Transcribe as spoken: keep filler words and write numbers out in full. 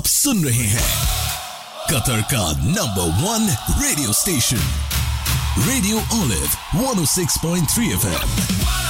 आप सुन रहे हैं कतर का number one radio station radio olive one ओ six point three F M.